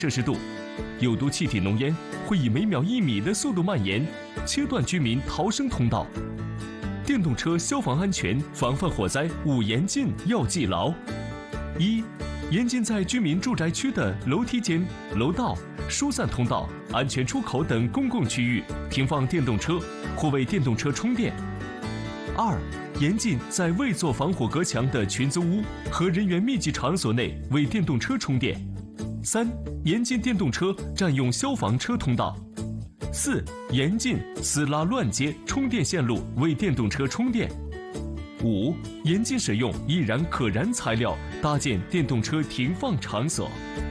摄氏度，有毒气体浓烟会以每秒1米的速度蔓延，切断居民逃生通道。电动车消防安全防范火灾5严禁要记牢：一、严禁在居民住宅区的楼梯间、楼道、疏散通道、安全出口等公共区域停放电动车或为电动车充电；二、严禁在未做防火隔墙的群租屋和人员密集场所内为电动车充电；三、严禁电动车占用消防车通道；四、严禁私拉乱接充电线路为电动车充电；五、严禁使用易燃可燃材料搭建电动车停放场所。